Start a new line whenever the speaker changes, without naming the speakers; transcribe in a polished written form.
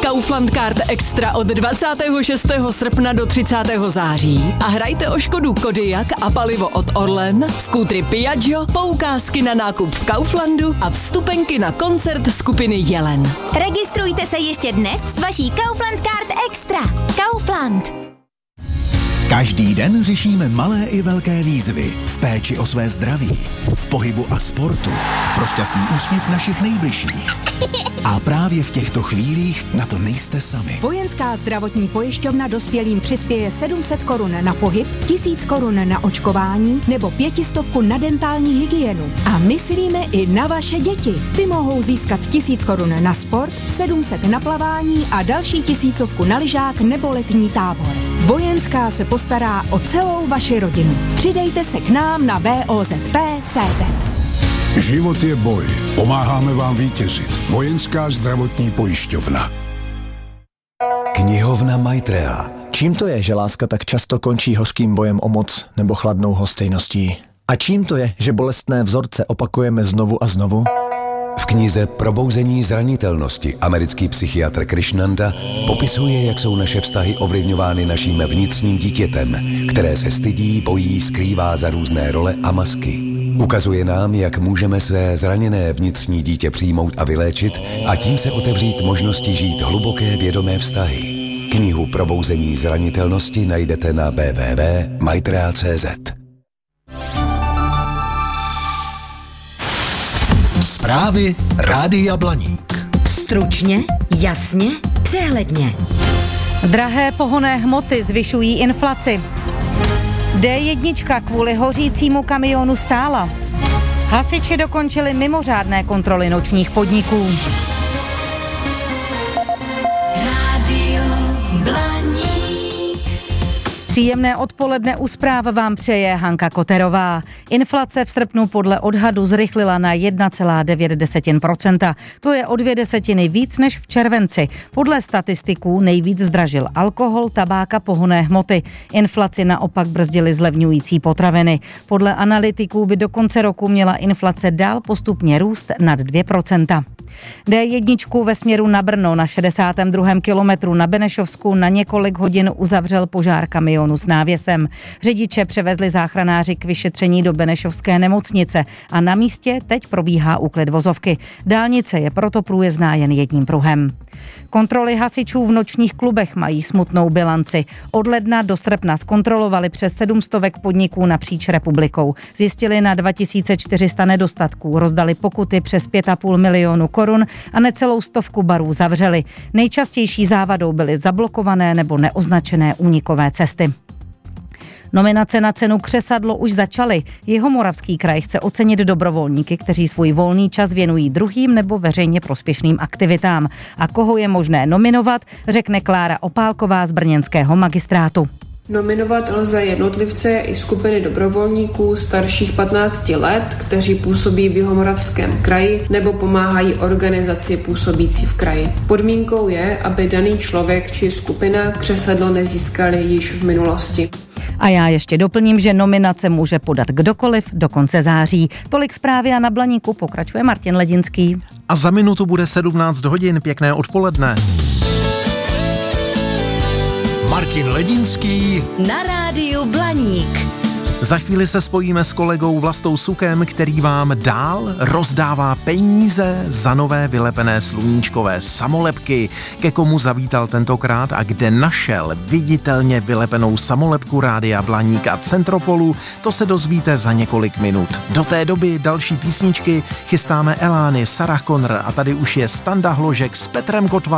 Kaufland Card Extra od 26. srpna do 30. září a hrajte o Škodu Kodiaq a palivo od Orlen, skútry Piaggio, poukázky na nákup v Kauflandu a vstupenky na koncert skupiny Jelen.
Registrujte se ještě dnes s vaší Kaufland Card Extra. Kaufland.
Každý den řešíme malé i velké výzvy v péči o své zdraví, v pohybu a sportu, pro šťastný úsměv našich nejbližších. A právě v těchto chvílích na to nejste sami.
Vojenská zdravotní pojišťovna dospělým přispěje 700 korun na pohyb, 1000 korun na očkování nebo 500 na dentální hygienu. A myslíme i na vaše děti. Ty mohou získat 1000 korun na sport, 700 na plavání a další 1000 na lyžák nebo letní tábor. Vojenská se postará o celou vaši rodinu. Přidejte se k nám na VOZP.cz.
Život je boj. Pomáháme vám vítězit. Vojenská zdravotní pojišťovna.
Knihovna Maitreya. Čím to je, že láska tak často končí hořkým bojem o moc nebo chladnou hostejností? A čím to je, že bolestné vzorce opakujeme znovu a znovu?
V knize Probouzení zranitelnosti americký psychiatr Krishnanda popisuje, jak jsou naše vztahy ovlivňovány naším vnitřním dítětem, které se stydí, bojí, skrývá za různé role a masky. Ukazuje nám, jak můžeme své zraněné vnitřní dítě přijmout a vyléčit a tím se otevřít možnosti žít hluboké vědomé vztahy. Knihu Probouzení zranitelnosti najdete na www.maitreya.cz.
Zprávy Rádia Blaník.
Stručně, jasně, přehledně.
Drahé pohonné hmoty zvyšují inflaci. D1 kvůli hořícímu kamionu stála. Hasiči dokončili mimořádné kontroly nočních podniků.
Rádio Blaník.
Příjemné odpoledne u zpráv vám přeje Hanka Koterová. Inflace v srpnu podle odhadu zrychlila na 1,9%. To je o 0,2 víc než v červenci. Podle statistiků nejvíc zdražil alkohol, tabák a pohonné hmoty. Inflaci naopak brzdily zlevňující potraviny. Podle analytiků by do konce roku měla inflace dál postupně růst nad 2%. D1 ve směru na Brno na 62. kilometru na Benešovsku na několik hodin uzavřel požár kamionu s návěsem. Řidiče převezli záchranáři k vyšetření do Benešovské nemocnice a na místě teď probíhá úklid vozovky. Dálnice je proto průjezdná jen jedním pruhem. Kontroly hasičů v nočních klubech mají smutnou bilanci. Od ledna do srpna zkontrolovali přes 700 podniků napříč republikou. Zjistili na 2400 nedostatků, rozdali pokuty přes 5,5 milionu korun a necelou 100 barů zavřeli. Nejčastější závadou byly zablokované nebo neoznačené únikové cesty. Nominace na cenu Křesadlo už začaly. Jihomoravský kraj chce ocenit dobrovolníky, kteří svůj volný čas věnují druhým nebo veřejně prospěšným aktivitám. A koho je možné nominovat, řekne Klára Opálková z brněnského magistrátu.
Nominovat lze jednotlivce i skupiny dobrovolníků starších 15 let, kteří působí v Jihomoravském kraji nebo pomáhají organizaci působící v kraji. Podmínkou je, aby daný člověk či skupina křesadlo nezískali již v minulosti.
A já ještě doplním, že nominace může podat kdokoliv do konce září. Tolik zprávy a na Blaníku pokračuje Martin Ledinský.
A za minutu bude 17 hodin, pěkné odpoledne.
Martin Ledinský
Na rádiu Blaník.
Za chvíli se spojíme s kolegou Vlastou Sukem, který vám dál rozdává peníze za nové vylepené sluníčkové samolepky. Ke komu zavítal tentokrát a kde našel viditelně vylepenou samolepku Rádia Blaník a Centropolu, to se dozvíte za několik minut. Do té doby další písničky chystáme Elány, Sarah Connor a tady už je Standa Hložek s Petrem Kotvá.